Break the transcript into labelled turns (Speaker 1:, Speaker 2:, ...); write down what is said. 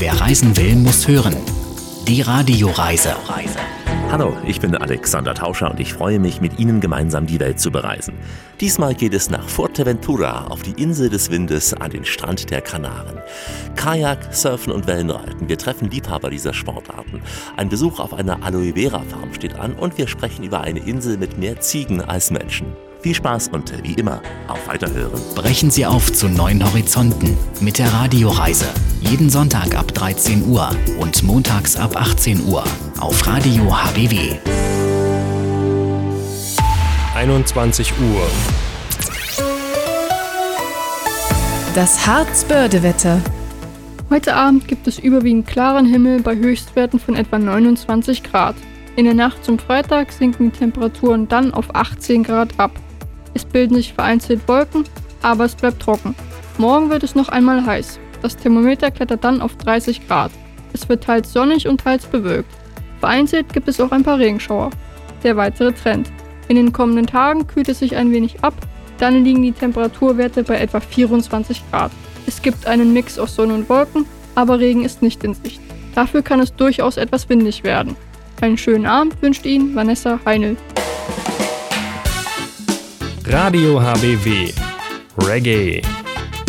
Speaker 1: Wer reisen will, muss hören. Die Radioreise.
Speaker 2: Hallo, ich bin Alexander Tauscher und ich freue mich, mit Ihnen gemeinsam die Welt zu bereisen. Diesmal geht es nach Fuerteventura, auf die Insel des Windes, an den Strand der Kanaren. Kajak, Surfen und Wellenreiten, wir treffen Liebhaber dieser Sportarten. Ein Besuch auf einer Aloe Vera Farm steht an und wir sprechen über eine Insel mit mehr Ziegen als Menschen. Viel Spaß und wie immer, auf Weiterhören.
Speaker 1: Brechen Sie auf zu neuen Horizonten mit der Radioreise. Jeden Sonntag ab 13 Uhr und montags ab 18 Uhr auf Radio HBW.
Speaker 3: 21 Uhr.
Speaker 4: Das Harzbördewetter.
Speaker 5: Heute Abend gibt es überwiegend klaren Himmel bei Höchstwerten von etwa 29 Grad. In der Nacht zum Freitag sinken die Temperaturen dann auf 18 Grad ab. Es bilden sich vereinzelt Wolken, aber es bleibt trocken. Morgen wird es noch einmal heiß. Das Thermometer klettert dann auf 30 Grad. Es wird teils sonnig und teils bewölkt. Vereinzelt gibt es auch ein paar Regenschauer. Der weitere Trend. In den kommenden Tagen kühlt es sich ein wenig ab, dann liegen die Temperaturwerte bei etwa 24 Grad. Es gibt einen Mix aus Sonne und Wolken, aber Regen ist nicht in Sicht. Dafür kann es durchaus etwas windig werden. Einen schönen Abend wünscht Ihnen Vanessa Heinl.
Speaker 3: Radio HBW. Reggae.